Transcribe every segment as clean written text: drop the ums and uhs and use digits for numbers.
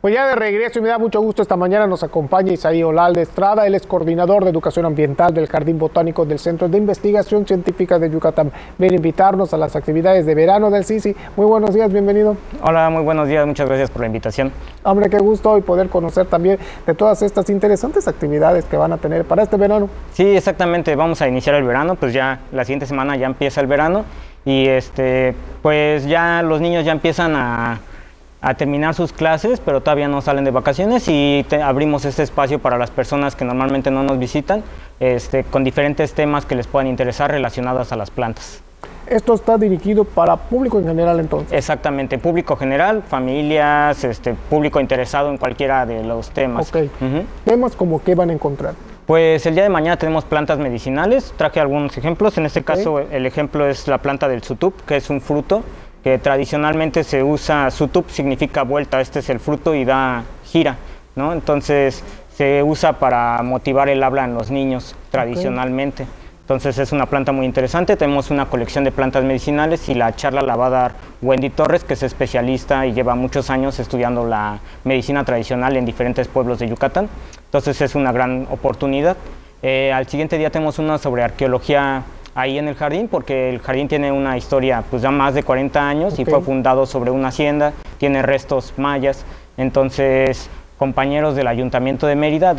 Pues ya de regreso y me da mucho gusto esta mañana nos acompaña Isaí Olalde Estrada, él es coordinador de educación ambiental del Jardín Botánico del Centro de Investigación Científica de Yucatán. Viene a invitarnos a las actividades de verano del CICI. Muy buenos días, bienvenido. Hola, muy buenos días, muchas gracias por la invitación. Hombre, qué gusto hoy poder conocer también de todas estas interesantes actividades que van a tener para este verano. Sí, exactamente, vamos a iniciar el verano, pues ya la siguiente semana ya empieza el verano y pues ya los niños ya empiezan a terminar sus clases, pero todavía no salen de vacaciones y abrimos este espacio para las personas que normalmente no nos visitan, con diferentes temas que les puedan interesar relacionados a las plantas. Esto está dirigido para público en general entonces. Exactamente, público general, familias, público interesado en cualquiera de los temas. Ok, temas como qué van a encontrar. Pues el día de mañana tenemos plantas medicinales, traje algunos ejemplos, en este caso el ejemplo es la planta del sutup, que es un fruto que tradicionalmente se usa. Sutup significa vuelta, este es el fruto y da gira, ¿no? Entonces se usa para motivar el habla en los niños tradicionalmente. Entonces es una planta muy interesante. Tenemos una colección de plantas medicinales y la charla la va a dar Wendy Torres, que es especialista y lleva muchos años estudiando la medicina tradicional en diferentes pueblos de Yucatán. Entonces es una gran oportunidad. Al siguiente día tenemos una sobre arqueología ahí en el jardín, porque el jardín tiene una historia pues ya más de 40 años y fue fundado sobre una hacienda, tiene restos mayas. Entonces compañeros del Ayuntamiento de Mérida,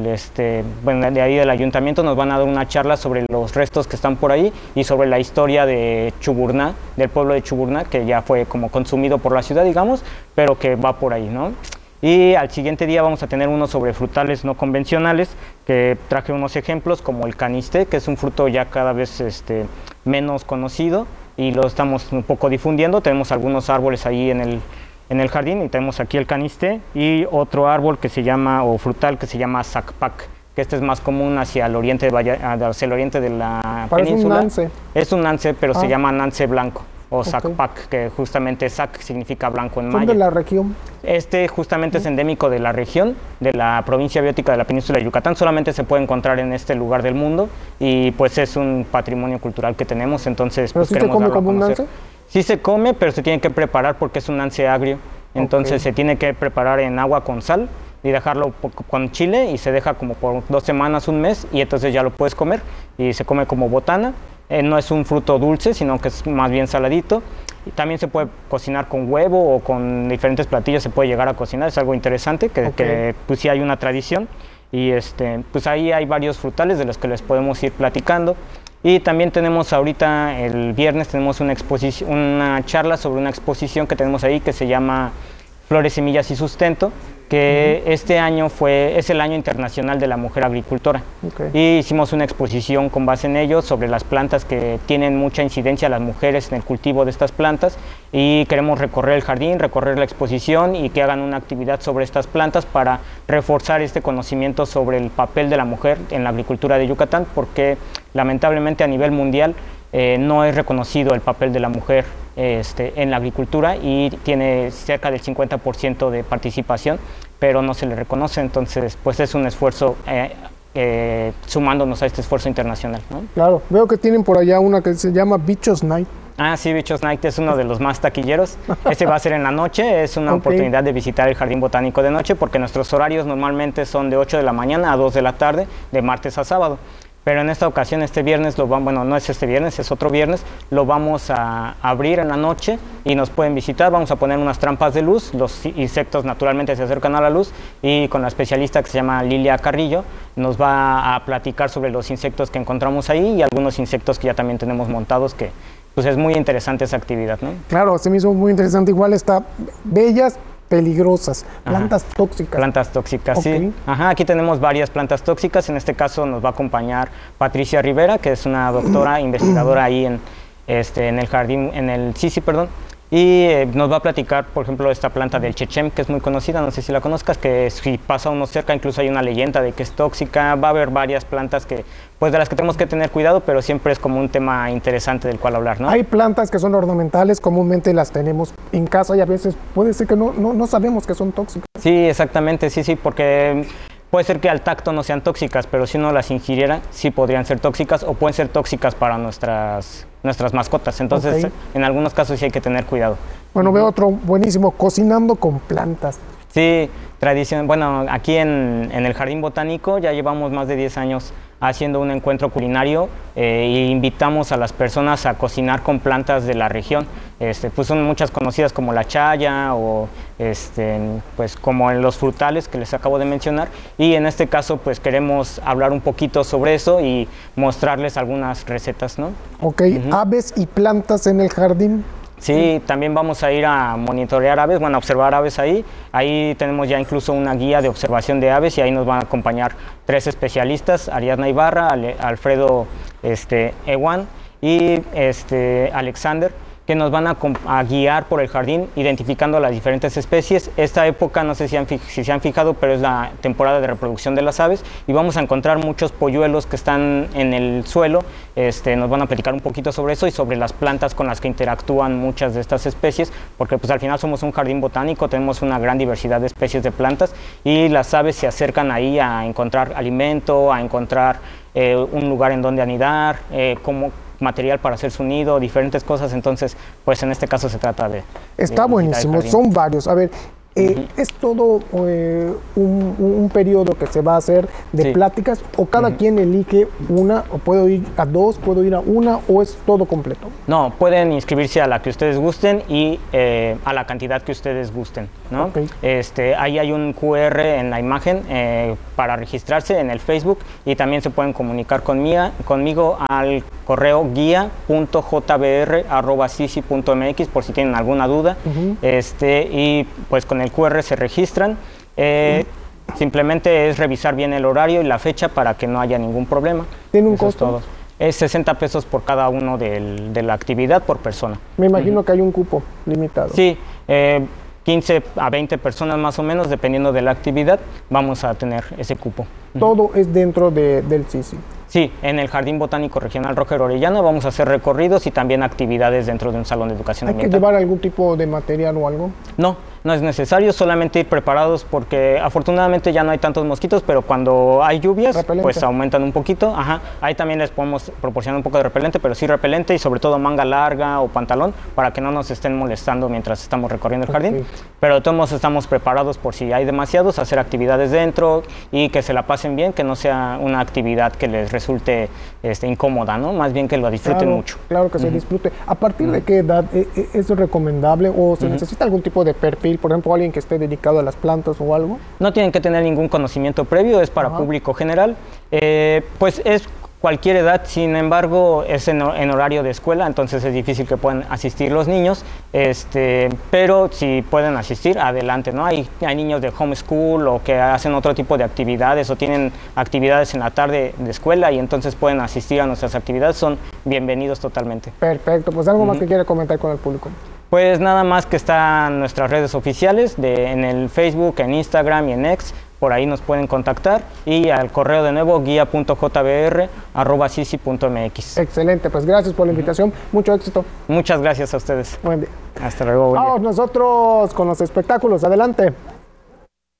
de ahí del Ayuntamiento, nos van a dar una charla sobre los restos que están por ahí y sobre la historia de Chuburná, del pueblo de Chuburná, que ya fue como consumido por la ciudad, digamos, pero que va por ahí, ¿no? Y al siguiente día vamos a tener uno sobre frutales no convencionales, que traje unos ejemplos como el caniste, que es un fruto ya cada vez menos conocido y lo estamos un poco difundiendo. Tenemos algunos árboles ahí en el jardín y tenemos aquí el caniste y otro árbol que se llama, o frutal que se llama sacpac, que es más común hacia el oriente de la península. Un nance. Es un nance, pero se llama nance blanco. O sacpac, que justamente sac significa blanco en maya. ¿Son de la región? Justamente es endémico de la región, de la provincia biótica de la península de Yucatán. Solamente se puede encontrar en este lugar del mundo y pues es un patrimonio cultural que tenemos, entonces ¿Pero pues sí se come como un nance? Sí se come, pero se tiene que preparar porque es un nance agrio. Entonces se tiene que preparar en agua con sal y dejarlo con chile y se deja como por 2 semanas, un mes, y entonces ya lo puedes comer y se come como botana. No es un fruto dulce, sino que es más bien saladito. Y también se puede cocinar con huevo o con diferentes platillos, se puede llegar a cocinar, es algo interesante, que pues sí hay una tradición. Y pues ahí hay varios frutales de los que les podemos ir platicando. Y también tenemos ahorita, el viernes, tenemos una charla sobre una exposición que tenemos ahí que se llama Flores, Semillas y Sustento, que este año es el Año Internacional de la Mujer Agricultora. Y hicimos una exposición con base en ello sobre las plantas que tienen mucha incidencia a las mujeres en el cultivo de estas plantas, y queremos recorrer el jardín, recorrer la exposición y que hagan una actividad sobre estas plantas para reforzar este conocimiento sobre el papel de la mujer en la agricultura de Yucatán, porque lamentablemente a nivel mundial no es reconocido el papel de la mujer en la agricultura y tiene cerca del 50% de participación, pero no se le reconoce. Entonces pues es un esfuerzo sumándonos a este esfuerzo internacional, ¿no? Claro, veo que tienen por allá una que se llama Bichos Night. Ah, sí, Bichos Night es uno de los más taquilleros. Este va a ser en la noche, es una oportunidad de visitar el Jardín Botánico de noche, porque nuestros horarios normalmente son de 8 de la mañana a 2 de la tarde, de martes a sábado. Pero en esta ocasión, este viernes, no es este viernes, es otro viernes, lo vamos a abrir en la noche y nos pueden visitar. Vamos a poner unas trampas de luz, los insectos naturalmente se acercan a la luz, y con la especialista que se llama Lilia Carrillo nos va a platicar sobre los insectos que encontramos ahí y algunos insectos que ya también tenemos montados, que pues es muy interesante esa actividad, ¿no? Claro, se me hizo muy interesante. Igual está bellas, peligrosas, plantas tóxicas. Plantas tóxicas, sí. Aquí tenemos varias plantas tóxicas. En este caso nos va a acompañar Patricia Rivera, que es una doctora investigadora ahí en el jardín, en el CICI, perdón. Y nos va a platicar, por ejemplo, esta planta del chechem, que es muy conocida, no sé si la conozcas, que si pasa uno cerca, incluso hay una leyenda de que es tóxica. Va a haber varias plantas pues de las que tenemos que tener cuidado, pero siempre es como un tema interesante del cual hablar, ¿no? Hay plantas que son ornamentales, comúnmente las tenemos en casa y a veces puede ser que no sabemos que son tóxicas. Sí, exactamente, sí, porque puede ser que al tacto no sean tóxicas, pero si uno las ingiriera, sí podrían ser tóxicas o pueden ser tóxicas para nuestras mascotas. Entonces, en algunos casos sí hay que tener cuidado. Bueno, veo otro buenísimo, cocinando con plantas. Sí, tradición. Bueno, aquí en el Jardín Botánico ya llevamos más de 10 años haciendo un encuentro culinario e invitamos a las personas a cocinar con plantas de la región. Pues son muchas conocidas como la chaya o pues como en los frutales que les acabo de mencionar, y en este caso pues queremos hablar un poquito sobre eso y mostrarles algunas recetas, ¿no? Ok, aves y plantas en el jardín. Sí, también vamos a ir a monitorear aves, bueno, a observar aves ahí. Ahí tenemos ya incluso una guía de observación de aves y ahí nos van a acompañar 3 especialistas, Ariadna Ibarra, Alfredo Ewan y Alexander, que nos van a guiar por el jardín identificando las diferentes especies. Esta época, no sé si se han fijado, pero es la temporada de reproducción de las aves y vamos a encontrar muchos polluelos que están en el suelo. Nos van a platicar un poquito sobre eso y sobre las plantas con las que interactúan muchas de estas especies, porque pues al final somos un jardín botánico, tenemos una gran diversidad de especies de plantas y las aves se acercan ahí a encontrar alimento, a encontrar un lugar en donde anidar, como material para hacer su nido, diferentes cosas. Entonces, pues en este caso se trata de... Está buenísimo, son varios. A ver, ¿es todo un periodo que se va a hacer de pláticas o cada quien elige una, o puedo ir a 2, puedo ir a una, o es todo completo? No, pueden inscribirse a la que ustedes gusten y a la cantidad que ustedes gusten, ¿no? Okay. Ahí hay un QR en la imagen para registrarse en el Facebook y también se pueden comunicar conmigo al correo guia.jbr@sisi.mx por si tienen alguna duda. Y pues con el QR se registran. Simplemente es revisar bien el horario y la fecha para que no haya ningún problema. ¿Tiene un costo? Es todo. Es 60 pesos por cada uno de la actividad por persona. Me imagino que hay un cupo limitado. Sí, 15 a 20 personas más o menos, dependiendo de la actividad, vamos a tener ese cupo. Todo es dentro del Sisi. Sí, en el Jardín Botánico Regional Roger Orellana vamos a hacer recorridos y también actividades dentro de un salón de educación ambiental. ¿Hay que llevar algún tipo de material o algo? No, no es necesario, solamente ir preparados porque afortunadamente ya no hay tantos mosquitos, pero cuando hay lluvias, repelente, pues aumentan un poquito. Ahí también les podemos proporcionar un poco de repelente, pero sí repelente y sobre todo manga larga o pantalón para que no nos estén molestando mientras estamos recorriendo el jardín. Pero de todos modos estamos preparados por si hay demasiados, hacer actividades dentro y que se la pasen bien, que no sea una actividad que les resulte incómoda, ¿no? Más bien que lo disfruten mucho. Claro que se disfrute. ¿A partir de qué edad es recomendable o se necesita algún tipo de perfil? Por ejemplo, alguien que esté dedicado a las plantas o algo. No tienen que tener ningún conocimiento previo, es para público general. Pues es cualquier edad, sin embargo, es en horario de escuela, entonces es difícil que puedan asistir los niños, pero si pueden asistir, adelante, ¿no? Hay niños de homeschool o que hacen otro tipo de actividades o tienen actividades en la tarde de escuela y entonces pueden asistir a nuestras actividades, son bienvenidos totalmente. Perfecto, pues algo más que quiera comentar con el público. Pues nada más que están nuestras redes oficiales en el Facebook, en Instagram y en X. Por ahí nos pueden contactar y al correo de nuevo guia.jbr@sisi.mx. Excelente, pues gracias por la invitación, mucho éxito. Muchas gracias a ustedes. Buen día. Hasta luego. Vamos nosotros con los espectáculos, adelante.